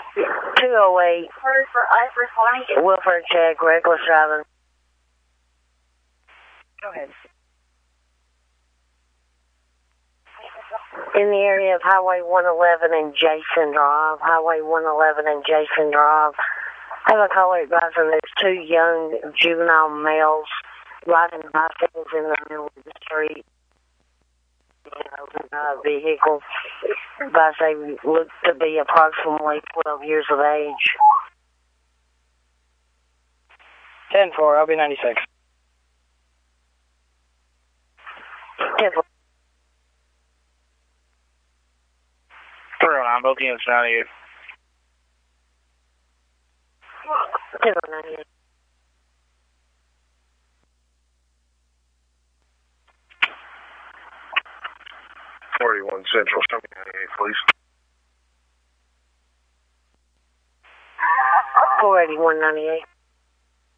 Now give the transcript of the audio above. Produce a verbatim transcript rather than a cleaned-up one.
two oh eight. Wilford check, reckless driving. Go ahead. In the area of Highway one eleven and Jason Drive. Highway one eleven and Jason Drive. I have a caller advising there's two young juvenile males riding bicycles in the middle of the street. Uh, vehicle. Advise they look to be approximately twelve years of age. ten four, I'll be ninety-six. ten four. three oh nine, both units ninety-eight. ten four ninety-eight. forty-one Central, show me ninety-eight, please. four eighty-one ninety-eight.